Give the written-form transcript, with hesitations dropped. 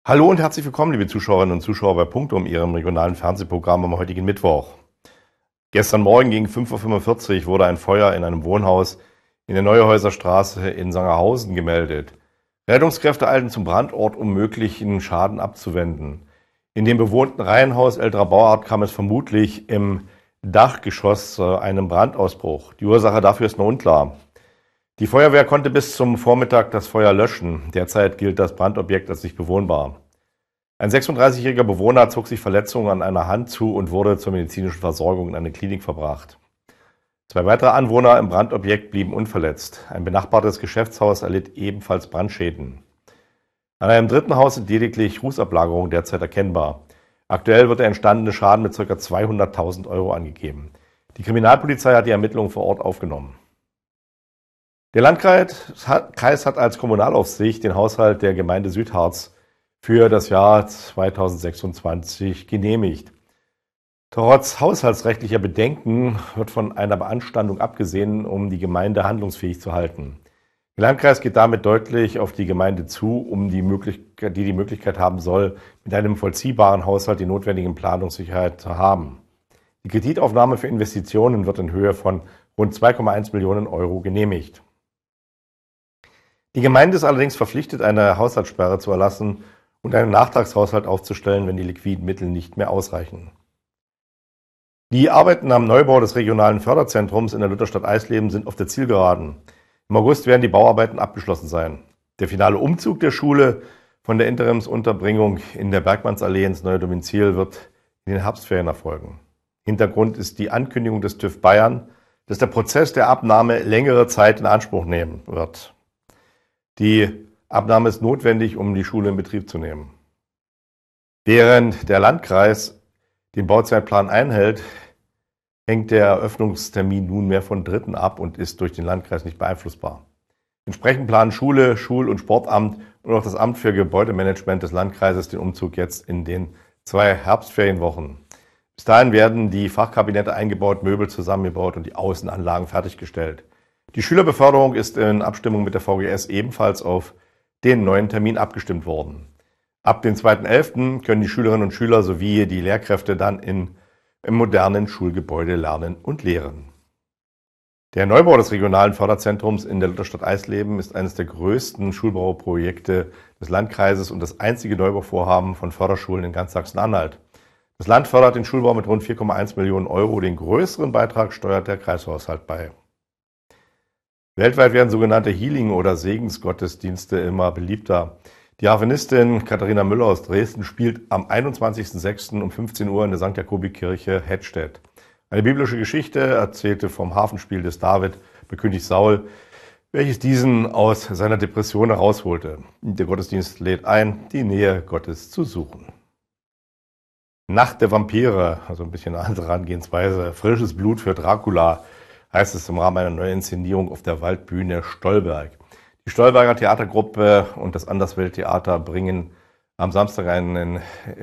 Hallo und herzlich willkommen, liebe Zuschauerinnen und Zuschauer bei Punktum, Ihrem regionalen Fernsehprogramm am heutigen Mittwoch. Gestern Morgen gegen 5:45 Uhr wurde ein Feuer in einem Wohnhaus in der Neuhäuser Straße in Sangerhausen gemeldet. Rettungskräfte eilten zum Brandort, um möglichen Schaden abzuwenden. In dem bewohnten Reihenhaus älterer Bauart kam es vermutlich im Dachgeschoss zu einem Brandausbruch. Die Ursache dafür ist noch unklar. Die Feuerwehr konnte bis zum Vormittag das Feuer löschen. Derzeit gilt das Brandobjekt als nicht bewohnbar. Ein 36-jähriger Bewohner zog sich Verletzungen an einer Hand zu und wurde zur medizinischen Versorgung in eine Klinik verbracht. 2 weitere Anwohner im Brandobjekt blieben unverletzt. Ein benachbartes Geschäftshaus erlitt ebenfalls Brandschäden. An einem dritten Haus sind lediglich Rußablagerungen derzeit erkennbar. Aktuell wird der entstandene Schaden mit ca. 200.000 € angegeben. Die Kriminalpolizei hat die Ermittlungen vor Ort aufgenommen. Der Landkreis hat als Kommunalaufsicht den Haushalt der Gemeinde Südharz für das Jahr 2026 genehmigt. Trotz haushaltsrechtlicher Bedenken wird von einer Beanstandung abgesehen, um die Gemeinde handlungsfähig zu halten. Der Landkreis geht damit deutlich auf die Gemeinde zu, die Möglichkeit haben soll, mit einem vollziehbaren Haushalt die notwendige Planungssicherheit zu haben. Die Kreditaufnahme für Investitionen wird in Höhe von rund 2,1 Millionen € genehmigt. Die Gemeinde ist allerdings verpflichtet, eine Haushaltssperre zu erlassen und einen Nachtragshaushalt aufzustellen, wenn die liquiden Mittel nicht mehr ausreichen. Die Arbeiten am Neubau des regionalen Förderzentrums in der Lutherstadt Eisleben sind auf der Zielgeraden. Im August werden die Bauarbeiten abgeschlossen sein. Der finale Umzug der Schule von der Interimsunterbringung in der Bergmannsallee ins neue Domizil wird in den Herbstferien erfolgen. Hintergrund ist die Ankündigung des TÜV Bayern, dass der Prozess der Abnahme längere Zeit in Anspruch nehmen wird. Die Abnahme ist notwendig, um die Schule in Betrieb zu nehmen. Während der Landkreis den Bauzeitplan einhält, hängt der Eröffnungstermin nunmehr von Dritten ab und ist durch den Landkreis nicht beeinflussbar. Entsprechend planen Schule, Schul- und Sportamt und auch das Amt für Gebäudemanagement des Landkreises den Umzug jetzt in den 2 Herbstferienwochen. Bis dahin werden die Fachkabinette eingebaut, Möbel zusammengebaut und die Außenanlagen fertiggestellt. Die Schülerbeförderung ist in Abstimmung mit der VGS ebenfalls auf den neuen Termin abgestimmt worden. Ab dem 2.11. können die Schülerinnen und Schüler sowie die Lehrkräfte dann im modernen Schulgebäude lernen und lehren. Der Neubau des regionalen Förderzentrums in der Lutherstadt Eisleben ist eines der größten Schulbauprojekte des Landkreises und das einzige Neubauvorhaben von Förderschulen in ganz Sachsen-Anhalt. Das Land fördert den Schulbau mit rund 4,1 Millionen €. Den größeren Beitrag steuert der Kreishaushalt bei. Weltweit werden sogenannte Healing- oder Segensgottesdienste immer beliebter. Die Harfenistin Katharina Müller aus Dresden spielt am 21.06. um 15 Uhr in der St. Jakobi-Kirche Hettstedt. Eine biblische Geschichte erzählte vom Hafenspiel des David bei König Saul, welches diesen aus seiner Depression herausholte. Der Gottesdienst lädt ein, die Nähe Gottes zu suchen. Nacht der Vampire, also ein bisschen eine andere Herangehensweise, frisches Blut für Dracula, heißt es im Rahmen einer neuen Inszenierung auf der Waldbühne Stolberg. Die Stolberger Theatergruppe und das Anderswelttheater bringen am Samstag einen